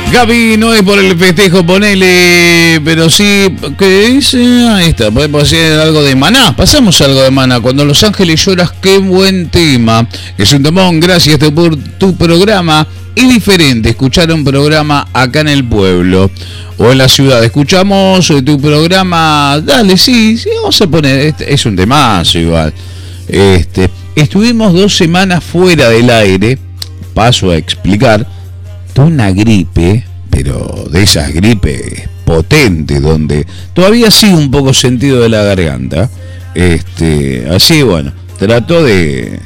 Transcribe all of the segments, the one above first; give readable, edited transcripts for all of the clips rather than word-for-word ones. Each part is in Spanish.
Gaby, no es por el festejo, ponele, pero sí, ¿qué dice? Ahí está, podemos hacer algo de Maná, pasamos algo de Maná, Cuando Los Ángeles Lloras, qué buen tema, es un temón, gracias por tu programa, es diferente escuchar un programa acá en el pueblo o en la ciudad, escuchamos tu programa, dale, sí, vamos a poner, es un temazo igual, estuvimos 2 semanas fuera del aire, paso a explicar, una gripe, pero de esas gripes potentes, donde todavía sigue un poco sentido de la garganta, así bueno, trato de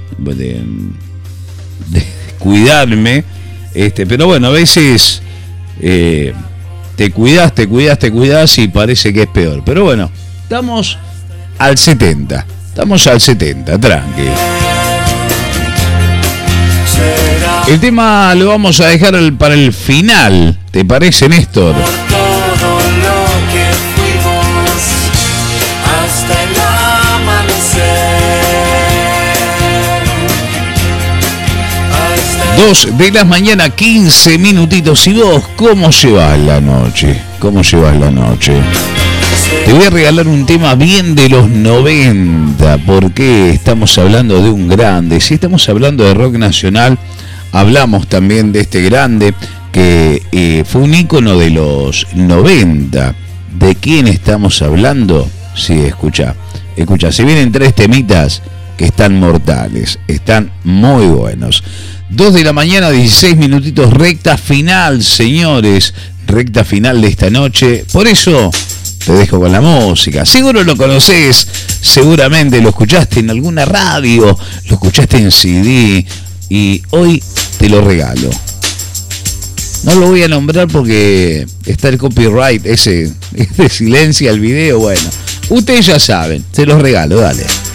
cuidarme, pero bueno, a veces te cuidas y parece que es peor, pero bueno, estamos al 70, tranqui. El tema lo vamos a dejar para el final, ¿te parece, Néstor? Por todo lo que fuimos hasta el amanecer. 2 de la mañana, 15 minutitos. ¿Y vos cómo llevas la noche? Te voy a regalar un tema bien de los 90, porque estamos hablando de un grande. Si estamos hablando de rock nacional, hablamos también de este grande que fue un ícono de los 90. ¿De quién estamos hablando? Sí, escucha. Se vienen 3 temitas que están mortales, están muy buenos. 2 de la mañana, 16 minutitos, recta final, señores. Recta final de esta noche. Por eso te dejo con la música. Seguro lo conocés, seguramente lo escuchaste en alguna radio, lo escuchaste en CD y hoy te lo regalo. No lo voy a nombrar porque está el copyright, ese silencia el video. Bueno, ustedes ya saben, te los regalo, dale.